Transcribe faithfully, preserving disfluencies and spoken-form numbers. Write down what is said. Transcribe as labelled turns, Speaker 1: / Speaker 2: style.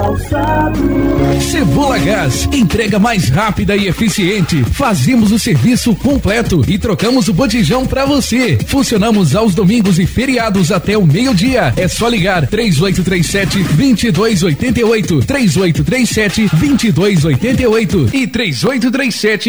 Speaker 1: calçado.
Speaker 2: Cebola Gás, entrega mais rápida e eficiente. Fazemos o serviço completo e trocamos o botijão pra você. Funcionamos aos domingos e feriados até o meio-dia. É só ligar três oito três sete, dois dois oito oito, três oito três sete, dois dois oito oito e três oito três sete